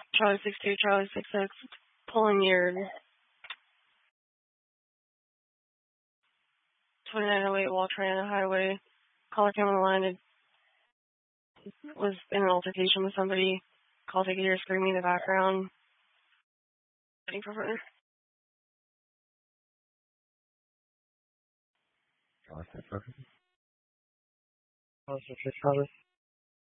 Charlie 62, Charlie 66, pulling your 2908 Waltrana Highway. Caller came on the line and was in an altercation with somebody. Call take hear screaming in the background. Waiting for further. Charlie 66,